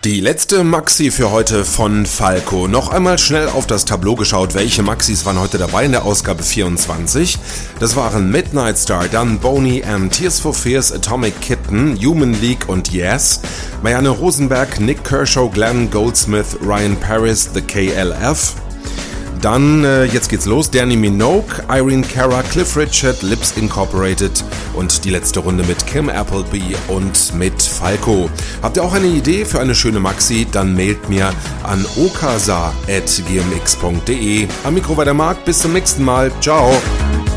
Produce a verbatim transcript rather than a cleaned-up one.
Die letzte Maxi für heute von Falco. Noch einmal schnell auf das Tableau geschaut, welche Maxis waren heute dabei in der Ausgabe vierundzwanzig. Das waren Midnight Star, dann Boney M, Tears for Fears, Atomic Kitten, Human League und Yes, Marianne Rosenberg, Nick Kershaw, Glenn Goldsmith, Ryan Paris, The K L F. Dann, äh, jetzt geht's los, Danny Minogue, Irene Cara, Cliff Richard, Lips Incorporated und die letzte Runde mit Kim Appleby und mit Falco. Habt ihr auch eine Idee für eine schöne Maxi? Dann mailt mir an okasa at gmx punkt de. Am Mikro war der Marc, bis zum nächsten Mal, ciao!